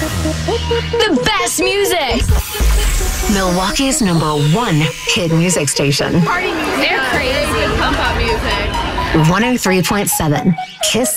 The best music. Milwaukee's #1 hit music station. Party music. They're crazy. Pump up music. 103.7 Kiss